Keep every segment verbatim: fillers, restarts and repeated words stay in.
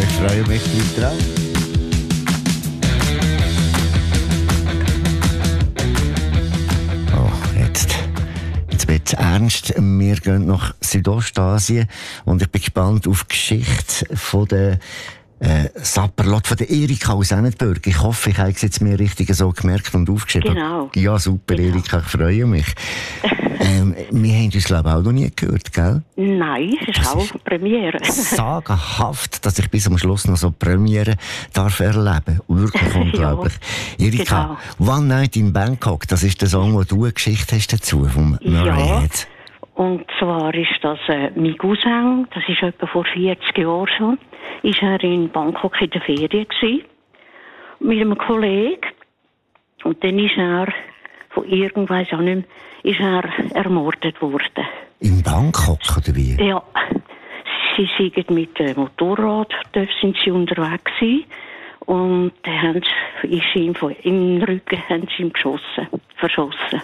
Ich freue mich drauf. Oh, jetzt. Jetzt wird es ernst. Wir gehen nach Südostasien und ich bin gespannt auf die Geschichte von der Äh, Sapperlot von der Erika aus Ennetburg. Ich hoffe, ich habe es jetzt mir richtig so gemerkt und aufgeschrieben. Genau. Ja, super, genau. Erika, ich freue mich. ähm, wir haben uns, glaube ich, auch noch nie gehört, gell? Nein, es ist das auch ist Premiere. Sagenhaft, dass ich bis am Schluss noch so Premiere darf erleben. Wirklich unglaublich. Ja, Erika, genau. One Night in Bangkok, das ist der Song, wo du eine Geschichte hast dazu, vom Murray ja. Head. Und zwar ist das äh, mein Cousin, das ist etwa vor vierzig Jahren schon, ist er in Bangkok in der Ferien gewesen, mit einem Kollegen. Und dann ist er, von irgendwas auch nicht mehr, ist er ermordet worden. In Bangkok, oder wie? Ja. Sie sind mit dem Motorrad, dort sind sie unterwegs gewesen. Und dann haben sie, ist ihm von, im Rücken haben sie ihm geschossen, verschossen.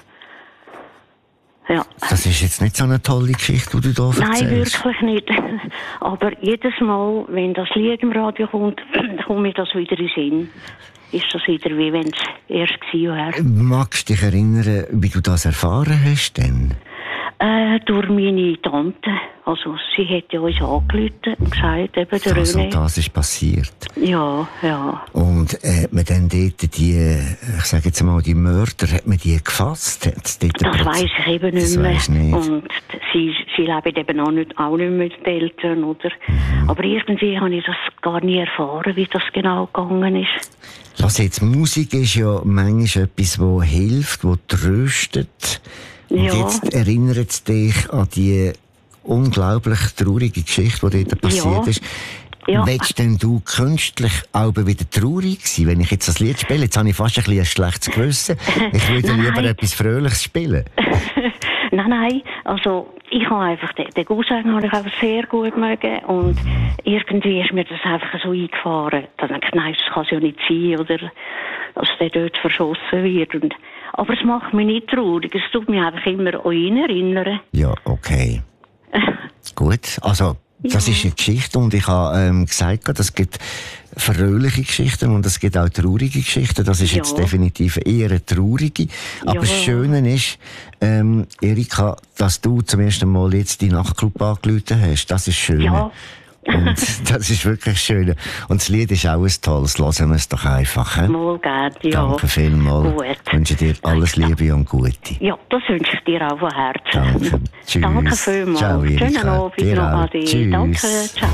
Ja. Das ist jetzt nicht so eine tolle Geschichte, die du hier erzählst. Nein, wirklich nicht. Aber jedes Mal, wenn das Lied im Radio kommt, kommt mir das wieder in den Sinn. Ist das wieder, wie wenn es erst gewesen wäre. Magst du dich erinnern, wie du das erfahren hast denn? Äh, durch meine Tante. Also, sie hat ja uns angerufen und gesagt, eben der also, René. Das ist passiert? Ja, ja. Und äh, hat man dann dort die, ich sage jetzt mal, die Mörder, hat man die gefasst? Das weiss ich eben nicht das mehr. Nicht. Und sie, sie leben eben auch nicht, auch nicht mit den Eltern, oder? Mhm. Aber irgendwie habe ich das gar nie erfahren, wie das genau gegangen ist. Lass jetzt, Musik ist ja manchmal etwas, das hilft, das tröstet. Und ja. Jetzt erinnert es dich an die unglaublich traurige Geschichte, die dort passiert ja. ist. Ja. Willst denn du künstlich auch wieder traurig sein, wenn ich jetzt das Lied spiele? Jetzt habe ich fast ein, bisschen ein schlechtes Gewissen. Ich würde lieber etwas Fröhliches spielen. Nein, nein. Also, ich habe einfach, den, den Cousin habe ich einfach sehr gut mögen. Und irgendwie ist mir das einfach so eingefahren. Da denke ich, nein, das kann es ja nicht sein, oder, dass der dort verschossen wird. Und, aber es macht mich nicht traurig. Es tut mich einfach immer an ihn erinnern. Ja, okay. Gut, also, das ja. ist eine Geschichte und ich habe ähm, gesagt, es gibt fröhliche Geschichten und es gibt auch traurige Geschichten. Das ist ja. jetzt definitiv eher eine traurige. Aber ja. das Schöne ist, ähm, Erika, dass du zum ersten Mal jetzt die Nachtclub angerufen hast. Das ist schön. Ja. Und das ist wirklich schön. Und das Lied ist auch ein tolles. Hören wir es doch einfach. He? Mal gerne, ja. Danke vielmals. Gut. Ich wünsche dir alles Liebe und Gute. Ja, das wünsche ich dir auch von Herzen. Danke. Tschüss. Danke vielmals. Ciao, Erika. Schönen Abend noch. Ade. Tschüss. Danke. Ciao.